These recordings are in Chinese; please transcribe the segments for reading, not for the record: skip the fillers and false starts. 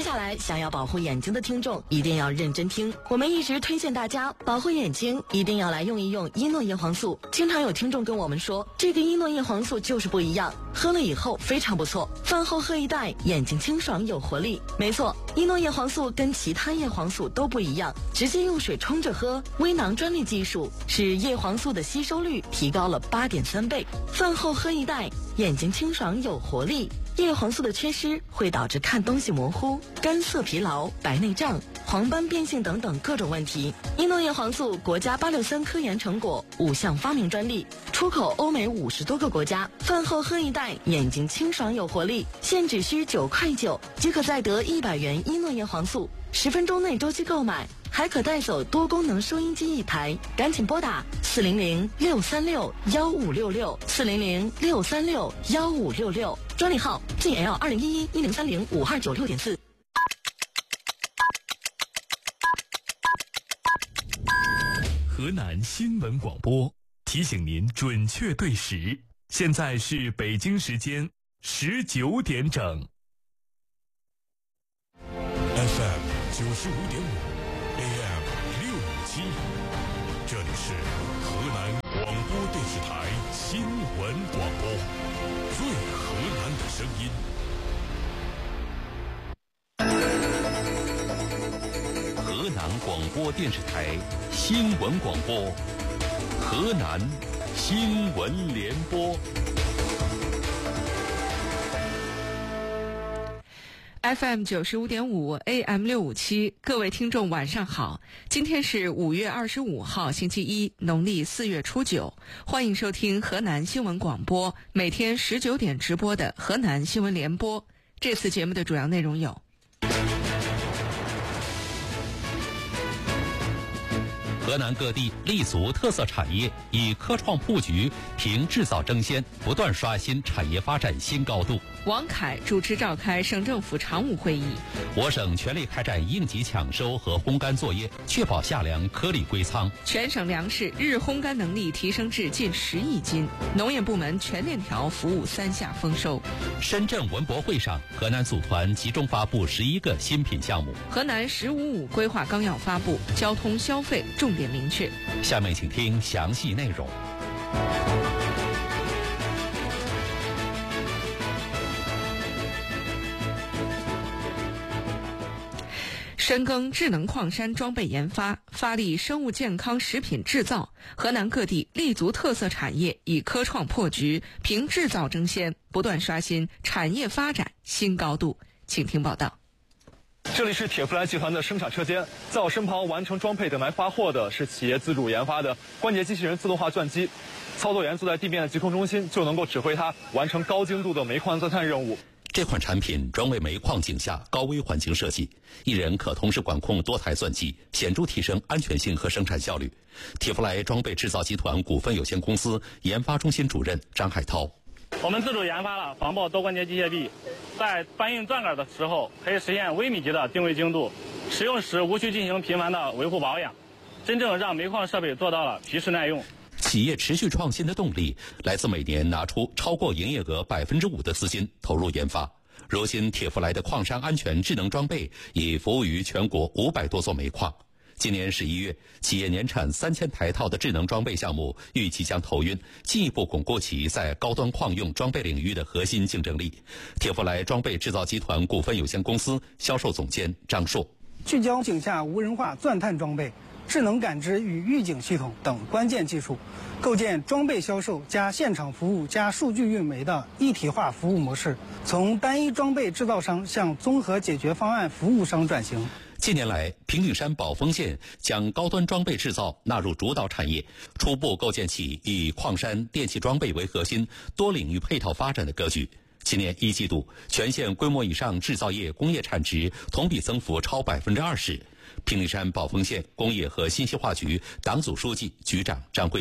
接下来想要保护眼睛的听众一定要认真听，我们一直推荐大家保护眼睛一定要来用一用伊诺叶黄素。经常有听众跟我们说，这个伊诺叶黄素就是不一样，喝了以后非常不错，饭后喝一袋，眼睛清爽有活力。没错，伊诺叶黄素跟其他叶黄素都不一样，直接用水冲着喝，微囊专利技术使叶黄素的吸收率提高了8.3倍，饭后喝一袋，眼睛清爽有活力。叶黄素的缺失会导致看东西模糊、干涩疲劳、白内障、黄斑变性等等各种问题。伊诺叶黄素国家863科研成果，5项发明专利，出口欧美50多个国家。饭后喝一袋，眼睛清爽有活力，现只需9.9块，即可再得100元伊诺叶黄素，10分钟内周期购买，还可带走多功能收音机1台。赶紧拨打400-636-1566，400-636-1566，专利号 GL2011-1030-5296.4。 河南新闻广播提醒您准确对时，现在是北京时间19点整。 FM 95.5 AM 657，这里是河南广播电视台新闻广播，最河南的声音。 河南广播电视台新闻广播，河南新闻联播。 FM 95.5 AM 657，各位听众晚上好，今天是5月25号星期一，农历4月初9，欢迎收听河南新闻广播每天19点直播的河南新闻联播。这次节目的主要内容有： 河南各地立足特色产业，以科创布局，凭制造争先，不断刷新产业发展新高度。 王凯主持召开省政府常务会议。 我省全力开展应急抢收和烘干作业，确保夏粮颗粒归仓。 全省粮食日烘干能力提升至近10亿斤，农业部门全链条服务3下丰收。 深圳文博会上，河南组团集中发布11个新品项目。 河南“15+5”规划纲要发布，交通消费重点明确。 下面请听详细内容。 深耕智能矿山装备研发，发力生物健康食品制造，河南各地立足特色产业，以科创破局，凭制造争先，不断刷新产业发展新高度。请听报道。 这里是铁弗莱集团的生产车间，在我身旁完成装配等待发货的是企业自主研发的关节机器人自动化钻机，操作员坐在地面的疾控中心就能够指挥它完成高精度的煤矿钻探任务。 这款产品专为煤矿井下高危环境设计，一人可同时管控多台钻机，显著提升安全性和生产效率。铁弗莱装备制造集团股份有限公司研发中心主任张海涛： 我们自主研发了防爆多关节机械臂，在搬运钻杆的时候可以实现微米级的定位精度，使用时无需进行频繁的维护保养，真正让煤矿设备做到了皮实耐用。 企业持续创新的动力来自每年拿出超过营业额5%的资金投入研发。如今铁弗莱的矿山安全智能装备已服务于全国500多座煤矿。今年11月，企业年产3000台套的智能装备项目预计将投运，进一步巩固其在高端矿用装备领域的核心竞争力。铁弗莱装备制造集团股份有限公司销售总监张硕： 聚焦井下无人化钻探装备、智能感知与预警系统等关键技术，构建装备销售加现场服务加数据运煤的一体化服务模式，从单一装备制造商向综合解决方案服务商转型。 近年来，平顶山宝丰县将高端装备制造纳入主导产业，初步构建起以矿山、电气装备为核心、多领域配套发展的格局。今年1季度，全县规模以上制造业工业产值同比增幅超20%。平顶山宝丰县工业和信息化局党组书记、局长张慧丽：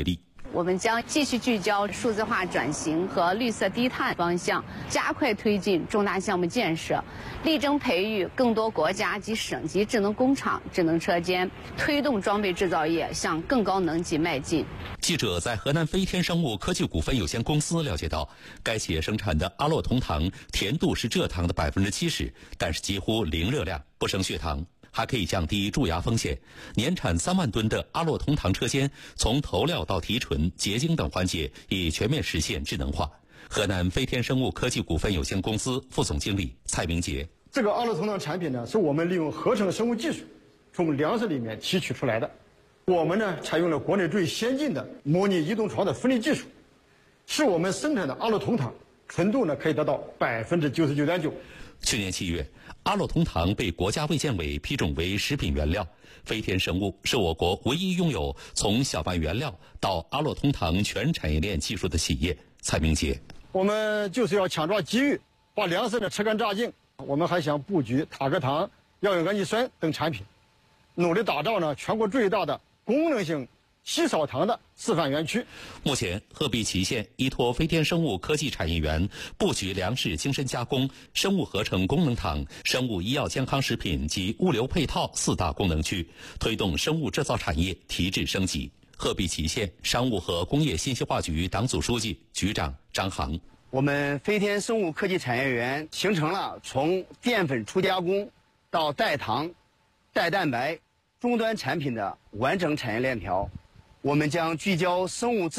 我们将继续聚焦数字化转型和绿色低碳方向，加快推进重大项目建设，力争培育更多国家及省级智能工厂、智能车间，推动装备制造业向更高能级迈进。 记者在河南飞天生物科技股份有限公司了解到，该企业生产的阿洛酮糖甜度是蔗糖的70%，但是几乎零热量，不生血糖，还可以降低蛀牙风险。年产3万吨的阿洛酮糖车间，从投料到提纯、结晶等环节已全面实现智能化。河南飞天生物科技股份有限公司副总经理蔡明杰： 这个阿洛酮糖产品呢，是我们利用合成生物技术从粮食里面提取出来的。我们呢，采用了国内最先进的模拟移动床的分离技术，使我们生产的阿洛酮糖纯度呢可以达到99.9%。 去年7月，阿洛酮糖被国家卫健委批准为食品原料。飞天生物是我国唯一拥有从小麦原料到阿洛酮糖全产业链技术的企业。蔡明杰： 我们就是要抢抓机遇，把粮食呢吃干榨净。我们还想布局塔克糖、药用氨基酸等产品，努力打造呢全国最大的功能性稀少糖的示范园区。 目前，鹤壁祁县依托飞天生物科技产业园，布局粮食精深加工、生物合成功能糖、生物医药健康食品及物流配套4大功能区，推动生物制造产业提质升级。鹤壁祁县商务和工业信息化局党组书记、局长张航： 我们飞天生物科技产业园形成了从淀粉初加工到代糖、代蛋白终端产品的完整产业链条。我们将聚焦生物